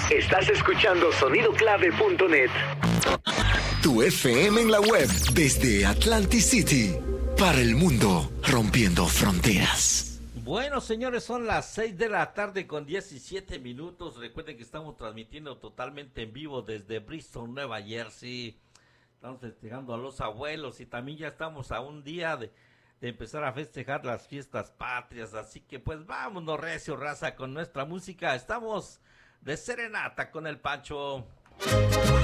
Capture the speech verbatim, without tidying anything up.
Estás escuchando sonido clave punto net. Tu F M en la web desde Atlantic City para el mundo, rompiendo fronteras. Bueno, señores, son las seis de la tarde con diecisiete minutos. Recuerden que estamos transmitiendo totalmente en vivo desde Bristol, Nueva Jersey. Estamos festejando a los abuelos y también ya estamos a un día de, de empezar a festejar las fiestas patrias. Así que pues vámonos recio, raza, con nuestra música. Estamos de serenata con el Pancho.